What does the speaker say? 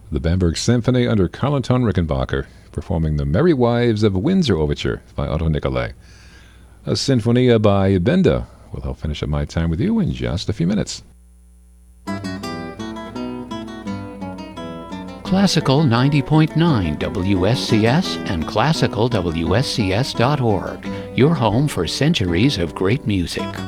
The Bamberg Symphony under Carl-Anton Rickenbacker, performing the Merry Wives of Windsor Overture by Otto Nicolai. A Sinfonia by Benda will help finish up my time with you in just a few minutes. Classical 90.9 WSCS and classicalwscs.org, your home for centuries of great music.